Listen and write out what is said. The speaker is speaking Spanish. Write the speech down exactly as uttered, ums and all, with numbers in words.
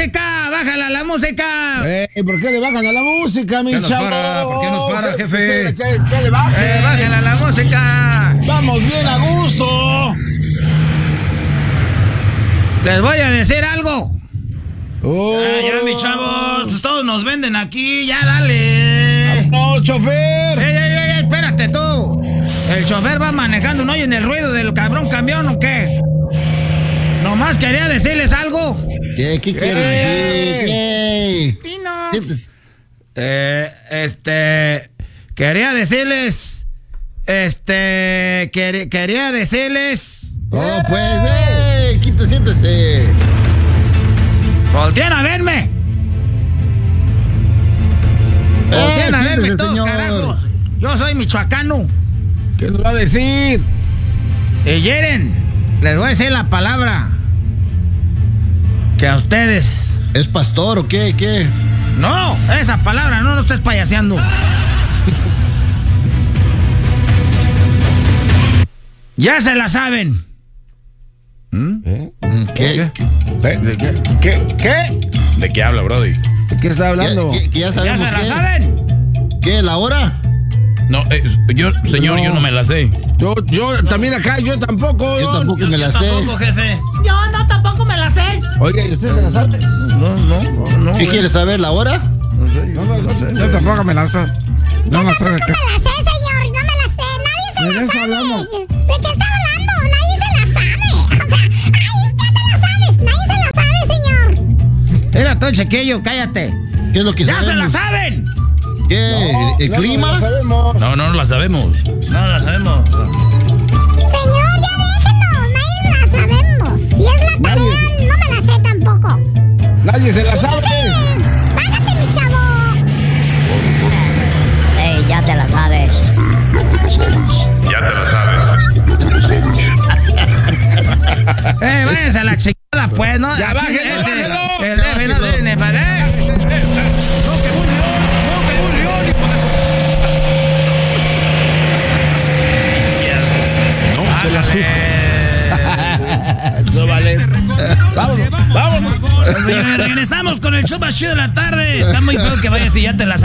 música! ¡Bájala la música! Eh, ¿por qué le bajan a la música, mi ¿Qué nos chavo? para? ¿Por qué nos para, ¿Qué- jefe? ¿Qué, qué, qué le bajen? Eh, ¡Bájala la música! Vamos bien a gusto. Les voy a decir algo. Oh. Ah, ya, mi chavo, pues todos nos venden aquí, ya dale. No, chofer. ¡Ey, ey, ey, espérate tú! ¿El chofer va manejando, no oyen el ruido del cabrón camión o qué? Nomás quería decirles algo. ¿Qué, qué quieres decir? ¿Qué? Pinos. Eh, este... Quería decirles... Este... quer- quería decirles... Oh, pues, eh, quita, siéntese. ¡Volteen a verme! ¡Volteen Eh, a verme siéntese, todos, señor. carajos! Yo soy michoacano. ¿Qué nos va a decir? Y Yeren, les voy a decir la palabra que a ustedes... ¿Es pastor o qué? ¿Qué? No, esa palabra, no, no estés payaseando. Ya se la saben. ¿Eh? ¿Qué? ¿Eh? ¿De qué? ¿Qué? ¿Qué? ¿De qué habla, Brody? ¿De qué está ¿Ya, hablando? que- que ya Ya sabemos se la qué? saben. ¿Qué? ¿La hora? No, eh, yo, señor, No. yo no me la sé. Yo, yo también acá, yo tampoco. Yo tampoco me la sé. Tampoco, jefe. Yo no, tampoco me la sé. Oiga, ¿y usted se la sabe? No, no, no. ¿Qué quieres saber? ¿La hora? No, no, no sé. Yo tampoco me la sé. No me sé de qué. No me la sé, señor, no me la sé. Nadie se ¿De la qué está sabe. hablando? ¿De qué está hablando? Nadie se la sabe. O sea, ay, ya te la sabes. Nadie se la sabe, señor. Era todo chequillo, cállate. ¿Qué es lo que ¡Ya se la sabemos? saben! ¿Qué? ¿El No, clima? No, lo sabemos. No, no, no la sabemos. No la sabemos. Señor, ya déjenos. Nadie la sabemos. Si es la tarea, no me la sé tampoco. Nadie se la sabe. Bájate, mi chavo. Ey, ya te la sabes. Ya te la sabes. Eh, váyanse a la chingada, pues, ¿no? Ya, Aquí, bájenlo, este, bájenlo. El jefe no tiene para... No se la supo. No vale. Vámonos, vámonos. Regresamos con el show más chido de la tarde. Está muy feo que vayas y ya te la